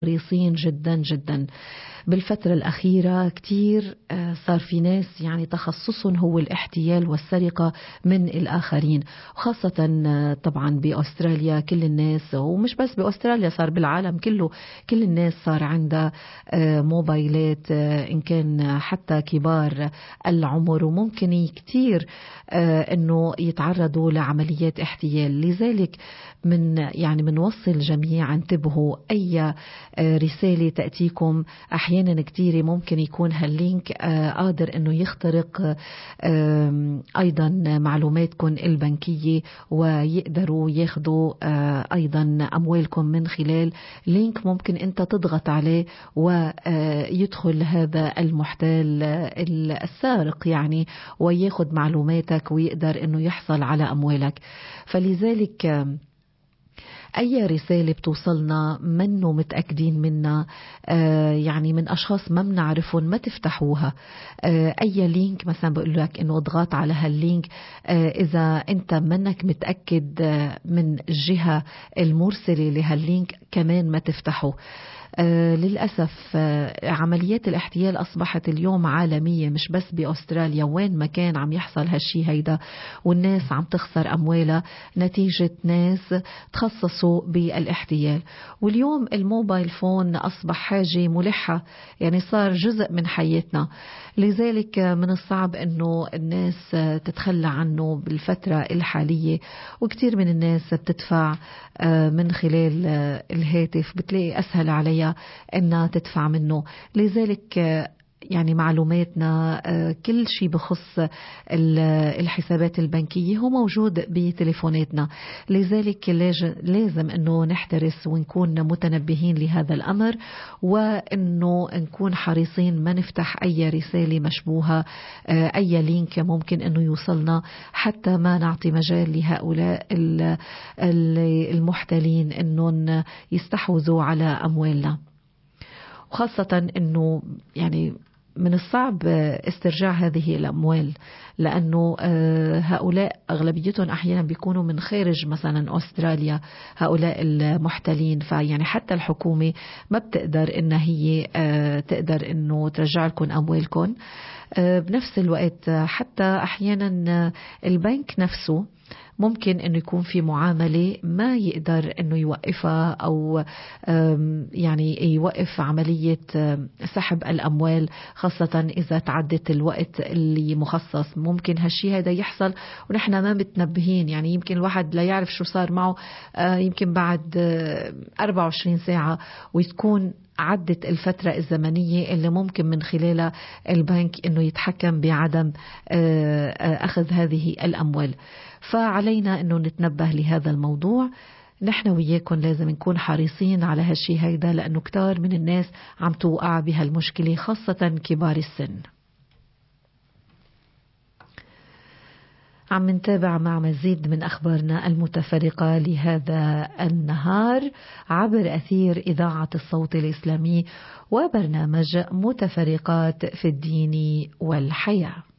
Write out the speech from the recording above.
حريصين جدا جدا. بالفترة الأخيرة كتير صار في ناس يعني تخصصهم هو الاحتيال والسرقة من الآخرين، وخاصة طبعا بأستراليا كل الناس، ومش بس بأستراليا، صار بالعالم كله كل الناس صار عندها موبايلات، إن كان حتى كبار العمر، وممكن كتير أنه يتعرضوا لعمليات احتيال. لذلك منوصل جميعا انتبهوا أي رسالة تأتيكم. أحيانا كتير ممكن يكون هاللينك قادر أنه يخترق أيضا معلوماتكم البنكية، ويقدروا ياخدوا أيضا أموالكم من خلال لينك ممكن أنت تضغط عليه ويدخل هذا المحتال السارق يعني وياخد معلوماتك ويقدر أنه يحصل على أموالك. فلذلك أي رسالة بتوصلنا منه متأكدين منها يعني من أشخاص ما بنعرفهم ما تفتحوها. أي لينك مثلا بقول لك إنه اضغط على هاللينك، إذا أنت منك متأكد من الجهة المرسلة لهاللينك كمان ما تفتحه. للأسف عمليات الاحتيال أصبحت اليوم عالمية، مش بس بأستراليا، وين ما كان عم يحصل هالشي هيدا، والناس عم تخسر أموالها نتيجة ناس تخصصوا بالاحتيال. واليوم الموبايل فون أصبح حاجة ملحة، يعني صار جزء من حياتنا. لذلك من الصعب أنه الناس تتخلى عنه بالفترة الحالية، وكثير من الناس بتدفع من خلال الهاتف، بتلاقي أسهل عليها أنها تدفع منه. لذلك يعني معلوماتنا كل شيء بخص الحسابات البنكية هو موجود بتليفوناتنا. لذلك لازم أنه نحترس ونكون متنبهين لهذا الأمر، وأنه نكون حريصين ما نفتح أي رسالة مشبوهة، أي لينك ممكن أنه يوصلنا، حتى ما نعطي مجال لهؤلاء المحتالين أنهم يستحوذوا على أموالنا. وخاصة أنه يعني من الصعب استرجاع هذه الأموال، لأنه هؤلاء أغلبيتهم أحيانا بيكونوا من خارج مثلا أستراليا، هؤلاء المحتلين. فيعني حتى الحكومة ما بتقدر إن هي تقدر إنه ترجع لكم أموالكم. بنفس الوقت حتى أحيانا البنك نفسه ممكن أنه يكون في معاملة ما يقدر أنه يوقفها، أو يعني يوقف عملية سحب الأموال، خاصة إذا تعدت الوقت اللي مخصص. ممكن هالشي هذا يحصل ونحن ما متنبهين، يعني يمكن الواحد لا يعرف شو صار معه يمكن بعد 24 ساعة، وتكون عدت الفترة الزمنية اللي ممكن من خلالها البنك أنه يتحكم بعدم أخذ هذه الأموال. فعلينا أنه نتنبه لهذا الموضوع. نحن وياكم لازم نكون حريصين على هالشي هيدا، لأنه كتار من الناس عم توقع بهالمشكلة، خاصة كبار السن. عم نتابع مع مزيد من أخبارنا المتفرقة لهذا النهار عبر أثير إذاعة الصوت الإسلامي وبرنامج متفرقات في الدين والحياة.